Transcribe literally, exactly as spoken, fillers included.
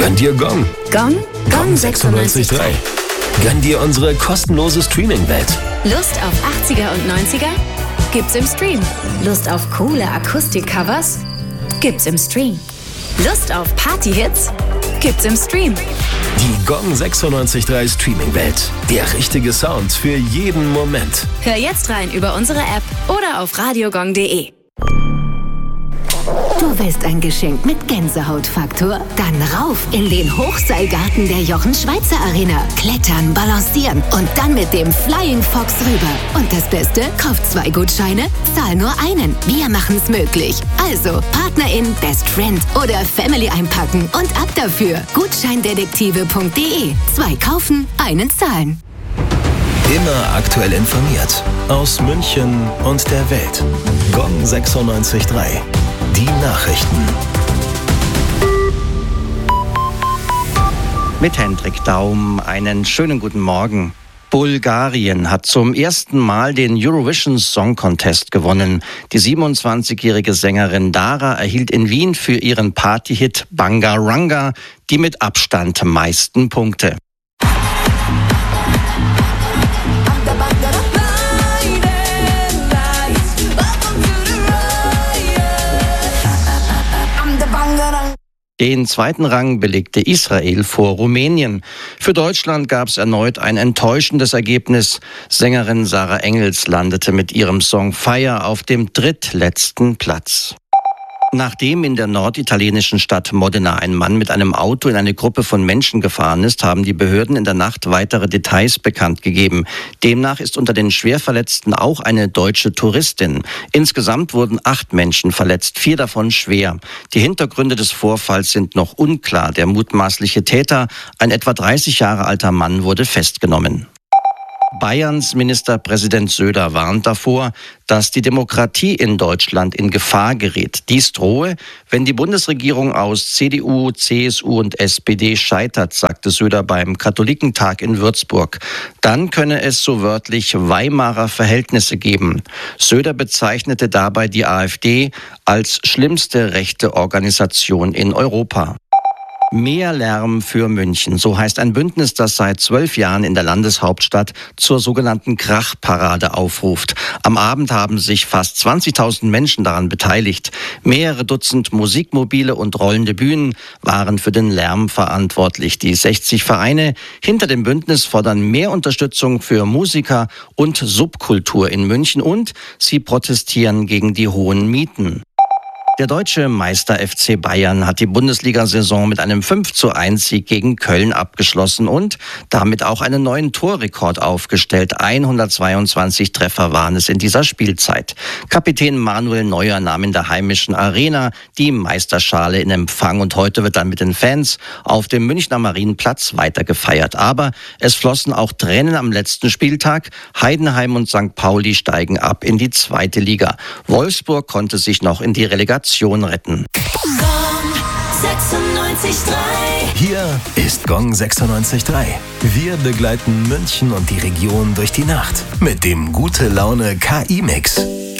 Gönn dir Gong. Gong? Gong sechsundneunzig Komma drei. Gönn dir unsere kostenlose Streaming-Welt. Lust auf achtziger und neunziger? Gibt's im Stream. Lust auf coole Akustik-Covers? Gibt's im Stream. Lust auf Party-Hits? Gibt's im Stream. Die Gong sechsundneunzig Komma drei Streaming-Welt. Der richtige Sound für jeden Moment. Hör jetzt rein über unsere App oder auf radiogong punkt de. Du willst ein Geschenk mit Gänsehautfaktor? Dann rauf in den Hochseilgarten der Jochen-Schweizer Arena. Klettern, balancieren und dann mit dem Flying Fox rüber. Und das Beste? Kauf zwei Gutscheine, zahl nur einen. Wir machen's möglich. Also, Partnerin, Best Friend oder Family einpacken und ab dafür. Gutscheindetektive punkt de. Zwei kaufen, einen zahlen. Immer aktuell informiert. Aus München und der Welt. Gong sechsundneunzig Komma drei. Die Nachrichten. Mit Hendrik Daum einen schönen guten Morgen. Bulgarien hat zum ersten Mal den Eurovision Song Contest gewonnen. Die siebenundzwanzigjährige Sängerin Dara erhielt in Wien für ihren Partyhit Bangaranga die mit Abstand meisten Punkte. Den zweiten Rang belegte Israel vor Rumänien. Für Deutschland gab es erneut ein enttäuschendes Ergebnis. Sängerin Sarah Engels landete mit ihrem Song Fire auf dem drittletzten Platz. Nachdem in der norditalienischen Stadt Modena ein Mann mit einem Auto in eine Gruppe von Menschen gefahren ist, haben die Behörden in der Nacht weitere Details bekannt gegeben. Demnach ist unter den Schwerverletzten auch eine deutsche Touristin. Insgesamt wurden acht Menschen verletzt, vier davon schwer. Die Hintergründe des Vorfalls sind noch unklar. Der mutmaßliche Täter, ein etwa dreißig Jahre alter Mann, wurde festgenommen. Bayerns Ministerpräsident Söder warnt davor, dass die Demokratie in Deutschland in Gefahr gerät. Dies drohe, wenn die Bundesregierung aus C D U, C S U und S P D scheitert, sagte Söder beim Katholikentag in Würzburg. Dann könne es so wörtlich Weimarer Verhältnisse geben. Söder bezeichnete dabei die AfD als schlimmste rechte Organisation in Europa. Mehr Lärm für München. So heißt ein Bündnis, das seit zwölf Jahren in der Landeshauptstadt zur sogenannten Krachparade aufruft. Am Abend haben sich fast zwanzigtausend Menschen daran beteiligt. Mehrere Dutzend Musikmobile und rollende Bühnen waren für den Lärm verantwortlich. Die sechzig Vereine hinter dem Bündnis fordern mehr Unterstützung für Musiker und Subkultur in München und sie protestieren gegen die hohen Mieten. Der deutsche Meister F C Bayern hat die Bundesliga-Saison mit einem fünf zu eins Sieg gegen Köln abgeschlossen und damit auch einen neuen Torrekord aufgestellt. hundertzweiundzwanzig Treffer waren es in dieser Spielzeit. Kapitän Manuel Neuer nahm in der heimischen Arena die Meisterschale in Empfang und heute wird dann mit den Fans auf dem Münchner Marienplatz weiter gefeiert. Aber es flossen auch Tränen am letzten Spieltag. Heidenheim und Sankt Pauli steigen ab in die zweite Liga. Wolfsburg konnte sich noch in die Relegation retten. Gong sechsundneunzig Komma drei. Hier ist Gong sechsundneunzig Komma drei. Wir begleiten München und die Region durch die Nacht mit dem Gute Laune K I-Mix.